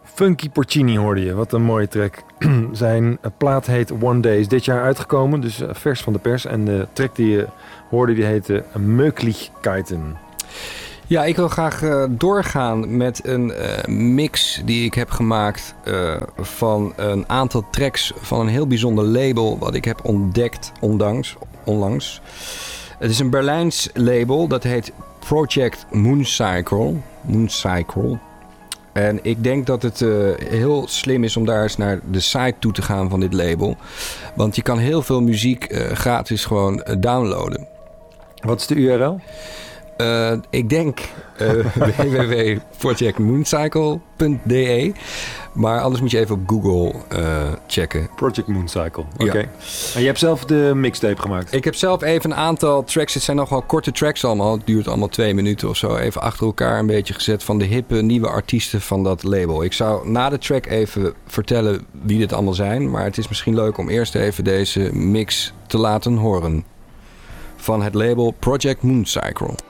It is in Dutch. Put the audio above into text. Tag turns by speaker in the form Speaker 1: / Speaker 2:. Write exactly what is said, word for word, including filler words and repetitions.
Speaker 1: Funky Porcini hoorde je. Wat een mooie track. Zijn plaat heet One Day. Is dit jaar uitgekomen. Dus uh, vers van de pers. En de track die je hoorde die heette Möglichkeiten.
Speaker 2: Ja, ik wil graag uh, doorgaan met een uh, mix die ik heb gemaakt uh, van een aantal tracks van een heel bijzonder label wat ik heb ontdekt ondanks, onlangs. Het is een Berlijns label, dat heet Project Mooncycle. Mooncycle. En ik denk dat het uh, heel slim is om daar eens naar de site toe te gaan van dit label. Want je kan heel veel muziek uh, gratis gewoon uh, downloaden.
Speaker 1: Wat is de U R L?
Speaker 2: Uh, ik denk uh, w w w punt project mooncycle punt d e. Maar anders moet je even op Google uh, checken.
Speaker 1: Project Mooncycle, oké. Okay.
Speaker 2: Ja.
Speaker 1: En je hebt zelf de mixtape gemaakt?
Speaker 2: Ik heb zelf even een aantal tracks. Het zijn nogal korte tracks allemaal. Het duurt allemaal twee minuten of zo. Even achter elkaar een beetje gezet van de hippe nieuwe artiesten van dat label. Ik zou na de track even vertellen wie dit allemaal zijn. Maar het is misschien leuk om eerst even deze mix te laten horen. Van het label Project Mooncycle.